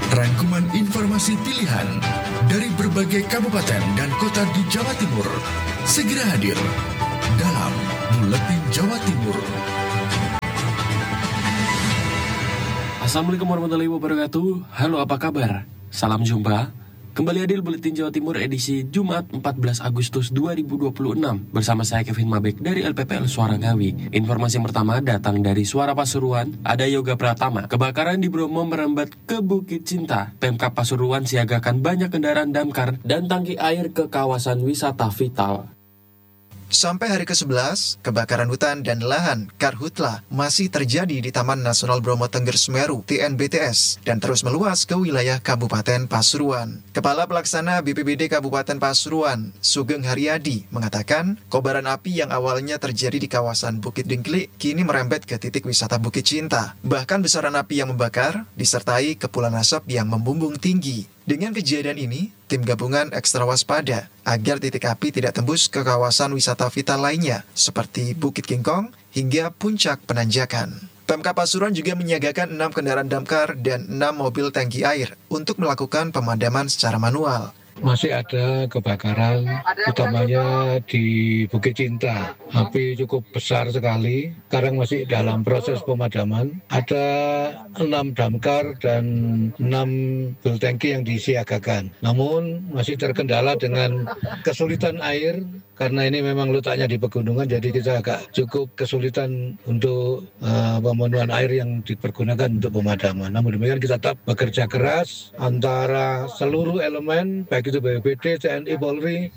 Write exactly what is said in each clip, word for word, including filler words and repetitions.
Rangkuman informasi pilihan dari berbagai kabupaten dan kota di Jawa Timur segera hadir dalam Buletin Jawa Timur. Assalamualaikum warahmatullahi wabarakatuh. Halo, apa kabar? Salam jumpa. Kembali hadir Buletin Jawa Timur edisi Jumat empat belas Agustus dua ribu dua puluh enam bersama saya Kevin Mabek dari L P P L Suara Ngawi. Informasi yang pertama datang dari Suara Pasuruan, ada Yoga Pratama. Kebakaran di Bromo merembat ke Bukit Cinta. Pemkab Pasuruan siagakan banyak kendaraan damkar dan tangki air ke kawasan wisata vital. Sampai hari kesebelas, kebakaran hutan dan lahan Karhutla masih terjadi di Taman Nasional Bromo Tengger Semeru T N B T S dan terus meluas ke wilayah Kabupaten Pasuruan. Kepala Pelaksana B P B D Kabupaten Pasuruan, Sugeng Haryadi, mengatakan kobaran api yang awalnya terjadi di kawasan Bukit Dengklik kini merembet ke titik wisata Bukit Cinta. Bahkan besaran api yang membakar disertai kepulan asap yang membumbung tinggi. Dengan kejadian ini, tim gabungan ekstra waspada agar titik api tidak tembus ke kawasan wisata vital lainnya seperti Bukit Kingkong hingga puncak penanjakan. Pemkab Pasuruan juga menyiagakan enam kendaraan damkar dan enam mobil tangki air untuk melakukan pemadaman secara manual. Masih ada kebakaran, utamanya di Bukit Cinta. Api cukup besar sekali, sekarang masih dalam proses pemadaman. Ada enam damkar dan enam mobil tangki yang disiagakan. Namun masih terkendala dengan kesulitan air, karena ini memang letaknya di pegunungan, jadi kita agak cukup kesulitan untuk uh, pemenuhan air yang dipergunakan untuk pemadaman. Namun demikian kita tetap bekerja keras antara seluruh elemen, baik itu B P B D, T N I, Polri,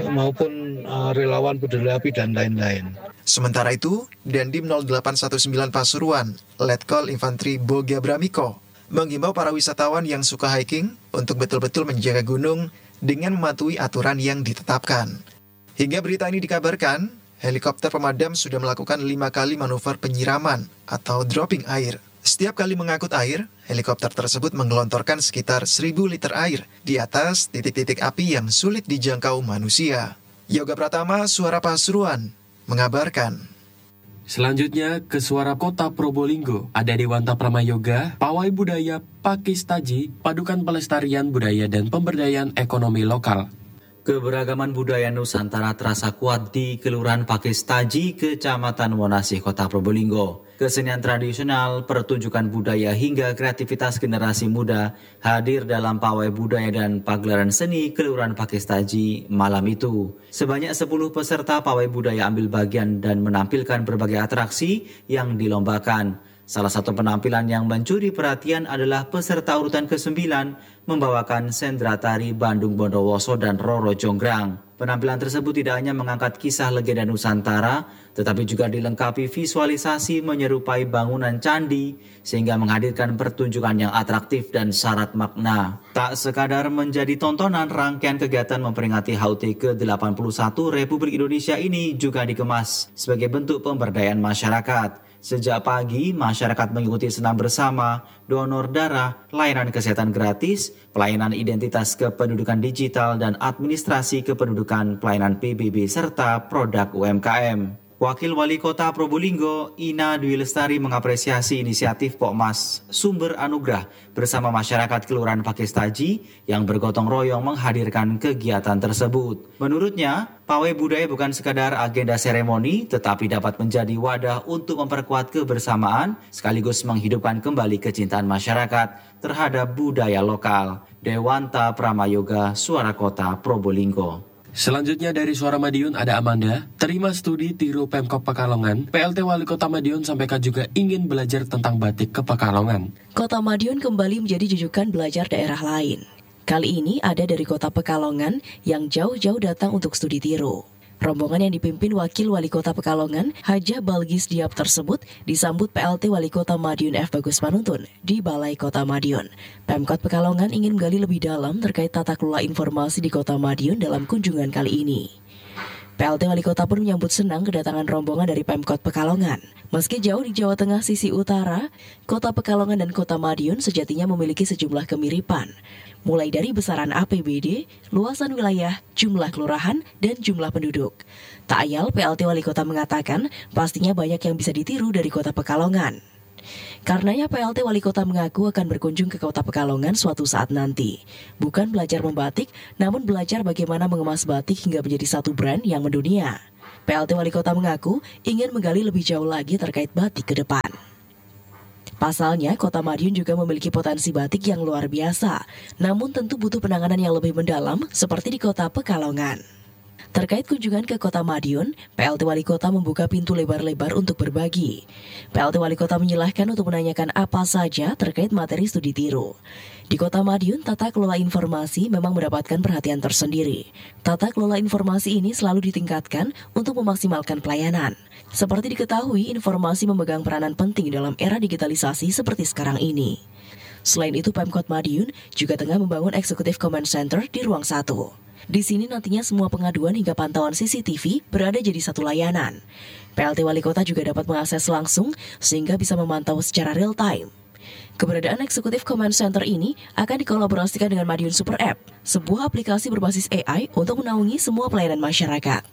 maupun uh, relawan peduli api dan lain-lain. Sementara itu, Dandim nol delapan satu sembilan Pasuruan, Letkol Infantri Boga Bramiko, menghimbau para wisatawan yang suka hiking untuk betul-betul menjaga gunung dengan mematuhi aturan yang ditetapkan. Hingga berita ini dikabarkan, helikopter pemadam sudah melakukan lima kali manuver penyiraman atau dropping air. Setiap kali mengangkut air, helikopter tersebut menggelontorkan sekitar seribu liter air di atas titik-titik api yang sulit dijangkau manusia. Yoga Pratama, Suara Pasuruan, mengabarkan. Selanjutnya ke Suara Kota Probolinggo, ada Dewanta Pramayoga, Pawai Budaya Pakistaji, Padukan Pelestarian Budaya dan Pemberdayaan Ekonomi Lokal. Keberagaman budaya Nusantara terasa kuat di Kelurahan Pakistaji, Kecamatan Monasih, Kota Probolinggo. Kesenian tradisional, pertunjukan budaya hingga kreativitas generasi muda hadir dalam pawai budaya dan pagelaran seni Kelurahan Pakistaji malam itu. Sebanyak sepuluh peserta pawai budaya ambil bagian dan menampilkan berbagai atraksi yang dilombakan. Salah satu penampilan yang mencuri perhatian adalah peserta urutan kesembilan membawakan sendra tari Bandung Bondowoso dan Roro Jonggrang. Penampilan tersebut tidak hanya mengangkat kisah legenda Nusantara, tetapi juga dilengkapi visualisasi menyerupai bangunan candi, sehingga menghadirkan pertunjukan yang atraktif dan syarat makna. Tak sekadar menjadi tontonan, rangkaian kegiatan memperingati H U T ke delapan puluh satu Republik Indonesia ini juga dikemas sebagai bentuk pemberdayaan masyarakat. Sejak pagi, masyarakat mengikuti senam bersama, donor darah, layanan kesehatan gratis, pelayanan identitas kependudukan digital, dan administrasi kependudukan pelayanan P B B, serta produk U M K M. Wakil Wali Kota Probolinggo, Ina Dwi Lestari, mengapresiasi inisiatif Pokmas Sumber Anugrah bersama masyarakat Kelurahan Pakistaji yang bergotong royong menghadirkan kegiatan tersebut. Menurutnya, pawai budaya bukan sekadar agenda seremoni, tetapi dapat menjadi wadah untuk memperkuat kebersamaan sekaligus menghidupkan kembali kecintaan masyarakat terhadap budaya lokal. Dewanta Pramayoga, Suara Kota Probolinggo. Selanjutnya dari Suara Madiun ada Amanda, terima studi tiru Pemkab Pekalongan. P L T Wali Kota Madiun sampaikan juga ingin belajar tentang batik ke Pekalongan. Kota Madiun kembali menjadi jujukan belajar daerah lain. Kali ini ada dari Kota Pekalongan yang jauh-jauh datang untuk studi tiru. Rombongan yang dipimpin Wakil Wali Kota Pekalongan, Hajah Balgis Diab tersebut disambut P L T Wali Kota Madiun F. Bagus Panuntun di Balai Kota Madiun. Pemkot Pekalongan ingin menggali lebih dalam terkait tata kelola informasi di Kota Madiun dalam kunjungan kali ini. P L T Wali Kota pun menyambut senang kedatangan rombongan dari Pemkot Pekalongan. Meski jauh di Jawa Tengah sisi utara, Kota Pekalongan dan Kota Madiun sejatinya memiliki sejumlah kemiripan. Mulai dari besaran A P B D, luasan wilayah, jumlah kelurahan, dan jumlah penduduk. Tak ayal P L T Wali Kota mengatakan pastinya banyak yang bisa ditiru dari Kota Pekalongan. Karenanya P L T Wali Kota mengaku akan berkunjung ke Kota Pekalongan suatu saat nanti. Bukan belajar membatik, namun belajar bagaimana mengemas batik hingga menjadi satu brand yang mendunia. P L T Wali Kota mengaku ingin menggali lebih jauh lagi terkait batik ke depan. Pasalnya, Kota Madiun juga memiliki potensi batik yang luar biasa, namun tentu butuh penanganan yang lebih mendalam seperti di Kota Pekalongan. Terkait kunjungan ke Kota Madiun, P L T Wali Kota membuka pintu lebar-lebar untuk berbagi. P L T Wali Kota menyilahkan untuk menanyakan apa saja terkait materi studi tiru. Di Kota Madiun, tata kelola informasi memang mendapatkan perhatian tersendiri. Tata kelola informasi ini selalu ditingkatkan untuk memaksimalkan pelayanan. Seperti diketahui, informasi memegang peranan penting dalam era digitalisasi seperti sekarang ini. Selain itu, Pemkot Madiun juga tengah membangun Executive Command Center di Ruang satu. Di sini nantinya semua pengaduan hingga pantauan C C T V berada jadi satu layanan. P L T Wali Kota juga dapat mengakses langsung sehingga bisa memantau secara real time. Keberadaan Executive Command Center ini akan dikolaborasikan dengan Madiun Super App, sebuah aplikasi berbasis A I untuk menaungi semua pelayanan masyarakat.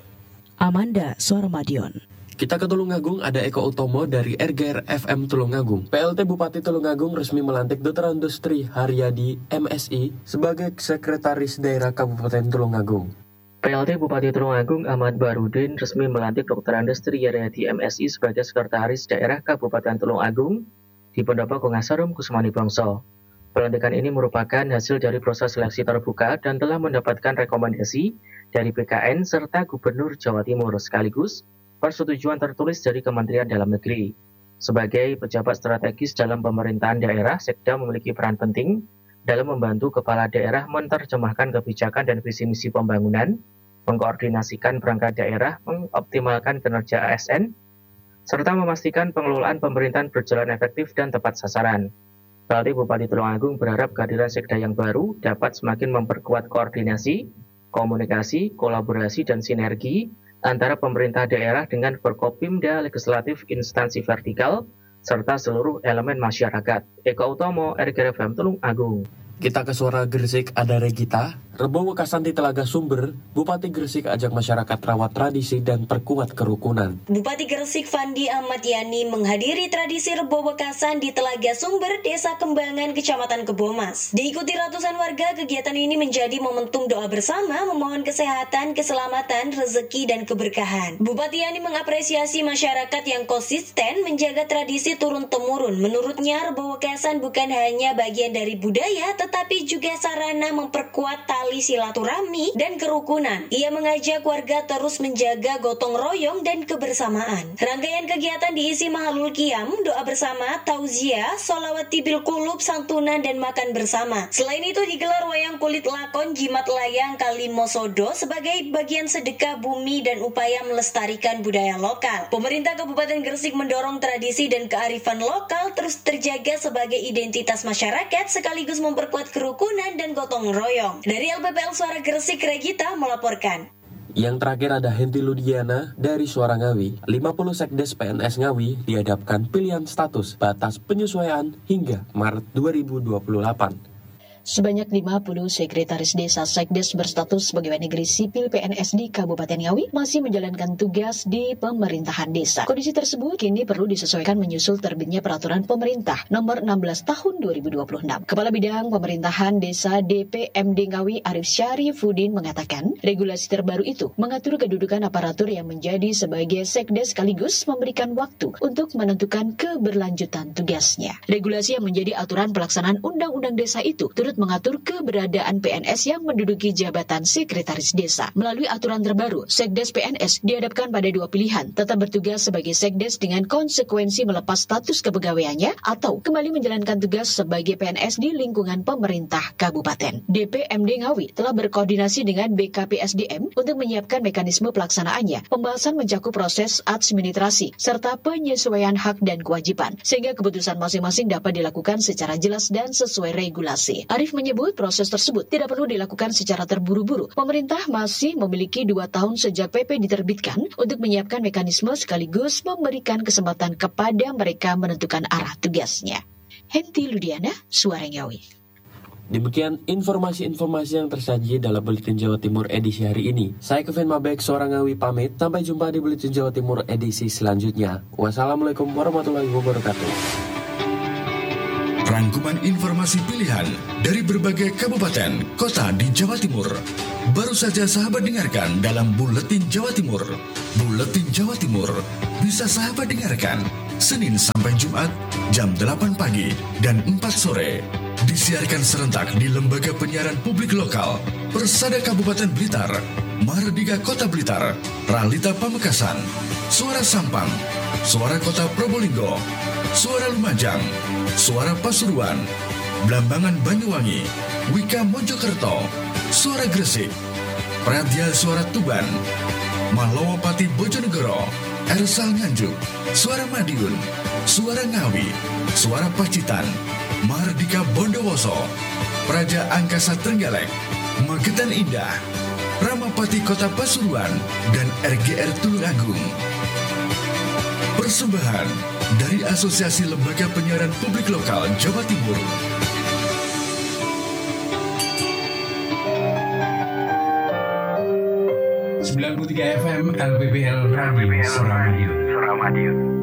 Amanda, Suara Madiun. Kita ke Tulungagung, ada Eko Utomo dari R G R F M Tulungagung. P L T Bupati Tulungagung resmi melantik Doktor Andustri Haryadi M Si sebagai Sekretaris Daerah Kabupaten Tulungagung. P L T Bupati Tulungagung Ahmad Barudin resmi melantik Doktor Andustri Haryadi M Si sebagai Sekretaris Daerah Kabupaten Tulungagung di Pendopo Kongasarum Kusumani Bangso. Pelantikan ini merupakan hasil dari proses seleksi terbuka dan telah mendapatkan rekomendasi dari B K N serta Gubernur Jawa Timur sekaligus persetujuan tertulis dari Kementerian Dalam Negeri. Sebagai pejabat strategis dalam pemerintahan daerah, Sekda memiliki peran penting dalam membantu kepala daerah menerjemahkan kebijakan dan visi misi pembangunan, mengkoordinasikan perangkat daerah, mengoptimalkan kinerja A S N, serta memastikan pengelolaan pemerintahan berjalan efektif dan tepat sasaran. P L T Bupati Tulungagung berharap kehadiran Sekda yang baru dapat semakin memperkuat koordinasi, komunikasi, kolaborasi, dan sinergi antara pemerintah daerah dengan Forkopimda, legislatif, instansi vertikal, serta seluruh elemen masyarakat. Eko Utomo, R G R F M Tulungagung. Kita ke Suara Gresik, ada Regita. Rebo Wekasan di Telaga Sumber, Bupati Gresik ajak masyarakat rawat tradisi dan perkuat kerukunan. Bupati Gresik Fandi Ahmad Yani menghadiri tradisi Rebo Wekasan di Telaga Sumber, Desa Kembangan, Kecamatan Kebomas. Diikuti ratusan warga, kegiatan ini menjadi momentum doa bersama, memohon kesehatan, keselamatan, rezeki, dan keberkahan. Bupati Yani mengapresiasi masyarakat yang konsisten menjaga tradisi turun-temurun. Menurutnya, Rebo Wekasan bukan hanya bagian dari budaya, tetapi juga sarana memperkuat tali silaturahmi dan kerukunan. Ia mengajak warga terus menjaga gotong royong dan kebersamaan. Rangkaian kegiatan diisi mahalul qiyam, doa bersama, tauziah, sholawat tibil kulub, santunan, dan makan bersama. Selain itu digelar wayang kulit lakon jimat layang Kalimosodo sebagai bagian sedekah bumi dan upaya melestarikan budaya lokal. Pemerintah Kabupaten Gresik mendorong tradisi dan kearifan lokal terus terjaga sebagai identitas masyarakat sekaligus memperkuat kerukunan dan gotong royong. Dari L P P L Suara Gresik, Regita melaporkan. Yang terakhir ada Henti Ludiana dari Suara Ngawi. lima puluh sekdes P N S Ngawi dihadapkan pilihan status batas penyesuaian hingga Maret dua ribu dua puluh delapan. Sebanyak lima puluh sekretaris desa sekdes berstatus pegawai negeri sipil P N S di Kabupaten Ngawi masih menjalankan tugas di pemerintahan desa. Kondisi tersebut kini perlu disesuaikan menyusul terbitnya peraturan pemerintah nomor enam belas tahun dua ribu dua puluh enam. Kepala Bidang Pemerintahan Desa D P M D Ngawi Arif Syarifuddin mengatakan, regulasi terbaru itu mengatur kedudukan aparatur yang menjadi sebagai sekdes sekaligus memberikan waktu untuk menentukan keberlanjutan tugasnya. Regulasi yang menjadi aturan pelaksanaan Undang-Undang Desa itu turut mengatur keberadaan P N S yang menduduki jabatan sekretaris desa. Melalui aturan terbaru, sekdes P N S dihadapkan pada dua pilihan, tetap bertugas sebagai sekdes dengan konsekuensi melepas status kepegawaiannya atau kembali menjalankan tugas sebagai P N S di lingkungan pemerintah kabupaten. D P M D Ngawi telah berkoordinasi dengan B K P S D M untuk menyiapkan mekanisme pelaksanaannya. Pembahasan mencakup proses administrasi serta penyesuaian hak dan kewajiban, sehingga keputusan masing-masing dapat dilakukan secara jelas dan sesuai regulasi. Arif menyebut proses tersebut tidak perlu dilakukan secara terburu-buru. Pemerintah masih memiliki dua tahun sejak P P diterbitkan untuk menyiapkan mekanisme sekaligus memberikan kesempatan kepada mereka menentukan arah tugasnya. Henti Ludiana, Suara Ngawi. Demikian informasi-informasi yang tersaji dalam Buletin Jawa Timur edisi hari ini. Saya Kevin Mabek, seorang Ngawi pamit. Sampai jumpa di Buletin Jawa Timur edisi selanjutnya. Wassalamualaikum warahmatullahi wabarakatuh. Rangkuman informasi pilihan dari berbagai kabupaten, kota di Jawa Timur. Baru saja sahabat dengarkan dalam Buletin Jawa Timur. Buletin Jawa Timur bisa sahabat dengarkan Senin sampai Jumat jam delapan pagi dan empat sore. Disiarkan serentak di Lembaga Penyiaran Publik Lokal, Persada Kabupaten Blitar, Mahardika Kota Blitar, Ralita Pamekasan, Suara Sampang, Suara Kota Probolinggo, Suara Lumajang, Suara Pasuruan, Blambangan Banyuwangi, Wika Mojokerto, Suara Gresik, Pradya Suara Tuban, Malowapati Bojonegoro, Ersal Nganjuk, Suara Madiun, Suara Ngawi, Suara Pacitan, Mahardika Bondowoso, Praja Angkasa Trenggalek, Magetan Indah, Ramapati Kota Pasuruan, dan R G R Tulungagung. Persembahan dari Asosiasi Lembaga Penyiaran Publik Lokal Jawa Timur. sembilan puluh tiga F M L P P L Radio Suramadiun.